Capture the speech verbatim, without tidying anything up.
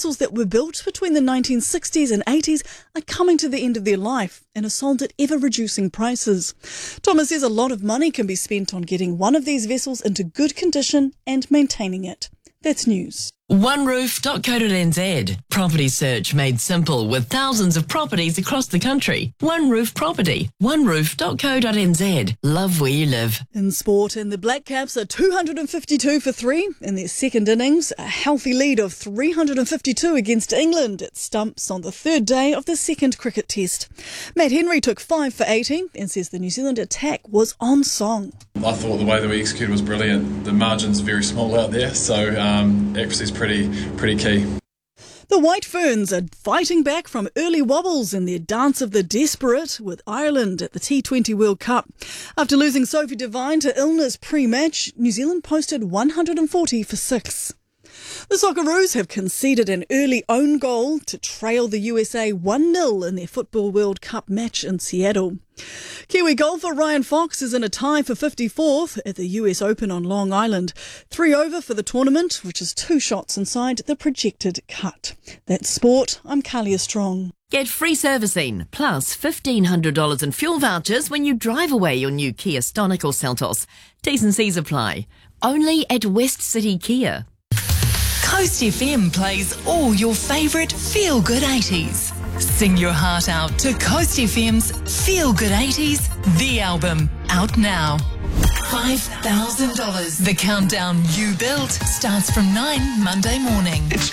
vessels that were built between the nineteen sixties and eighties are coming to the end of their life and are sold at ever-reducing prices. Thomas says a lot of money can be spent on getting one of these vessels into good condition and maintaining it. That's news. one roof dot co dot n z. Property search made simple with thousands of properties across the country. One Roof Property. one roof dot co dot n z. Love where you live. In sport, and the Black Caps are two hundred fifty-two for three in their second innings, a healthy lead of three hundred fifty-two against England at Stumps on the third day of the second cricket test. Matt Henry took five for eighty and says the New Zealand attack was on song. I thought the way that we executed was brilliant. The margin's very small out there, so um, accuracy is pretty, pretty key. The White Ferns are fighting back from early wobbles in their dance of the desperate with Ireland at the T twenty World Cup. After losing Sophie Devine to illness pre-match, New Zealand posted one hundred forty for six. The Socceroos have conceded an early own goal to trail the U S A one nil in their Football World Cup match in Seattle. Kiwi golfer Ryan Fox is in a tie for fifty-fourth at the U S Open on Long Island. Three over for the tournament, which is two shots inside the projected cut. That's sport. I'm Kalia Strong. Get free servicing plus fifteen hundred dollars in fuel vouchers when you drive away your new Kia Stonic or Seltos. T's and C's apply. Only at West City Kia. Coast F M plays all your favourite feel-good eighties. Sing your heart out to Coast F M's Feel Good eighties, the album, out now. five thousand dollars. The countdown you built starts from nine Monday morning.